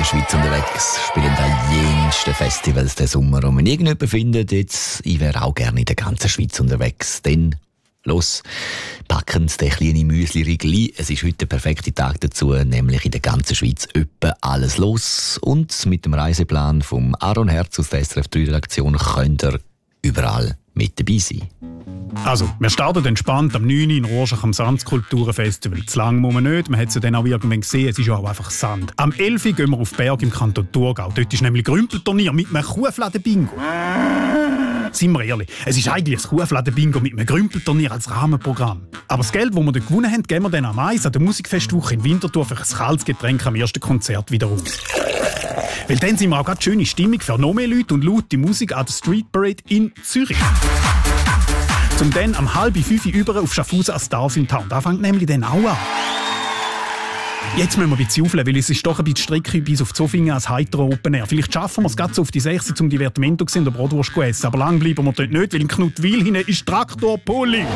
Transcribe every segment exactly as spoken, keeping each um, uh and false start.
Schweiz unterwegs, spielen an jensten Festivals den Sommer. Und wenn irgendjemand findet, jetzt, ich wäre auch gerne in der ganzen Schweiz unterwegs, dann los, packen Sie den kleinen Müsli-Riegel ein. Es ist heute der perfekte Tag dazu, nämlich in der ganzen Schweiz öppe alles los. Und mit dem Reiseplan von Aaron Herz aus der S R F drei Redaktion könnt ihr überall mit dabei sein. Also, wir starten entspannt am neun Uhr in Rorschach am Sandkulturenfestival. Zu lang muss man nicht, man hat es ja dann auch irgendwann gesehen, es ist ja auch einfach Sand. Am elf Uhr gehen wir auf den Berg im Kanton Thurgau. Dort ist nämlich Grümpelturnier mit einem Kuhfladen-Bingo. Seien wir ehrlich, es ist eigentlich ein Kuhfladen-Bingo mit einem Grümpelturnier als Rahmenprogramm. Aber das Geld, das wir dort gewonnen haben, geben wir dann am Eis an der Musikfestwoche in Winterthur für ein kaltes Getränk am ersten Konzert wieder aus. Weil dann sind wir auch gerade schöne Stimmung für noch mehr Leute und laute Musik an der Street Parade in Zürich. Zum dann am halb fünf über auf Schaffhausen als Stars in Town. Da fängt nämlich dann auch an. Jetzt müssen wir ein bisschen auflegen, weil es ist doch ein bisschen Strecke bis auf Zofingen als heiterer Open Air. Vielleicht schaffen wir es gerade so auf die sechs, um Divertimento zu sehen, der Bratwurst zu essen. Aber lang bleiben wir dort nicht, weil in Knutwil hinein ist Traktorpulling.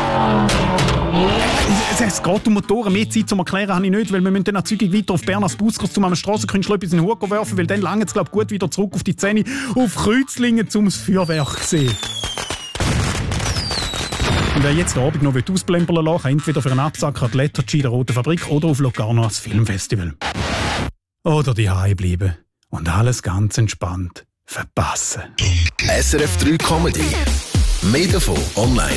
Es, es geht um Motoren. Mehr Zeit zum Erklären habe ich nicht, weil wir müssen dann zügig weiter auf Bern als Buskers, um am Strassenkünstler etwas in den Hut werfen, weil dann lange es glaub gut wieder zurück auf die Zähne auf Kreuzlingen, um das Feuerwerk zu sehen. Und wer jetzt den Abend noch ausplempern lassen will, kann entweder für einen Absack an die Lettergy der Roten Fabrik oder auf Locarno als Filmfestival. Oder daheim bleiben und alles ganz entspannt verpassen. S R F drei Comedy. Mehr davon online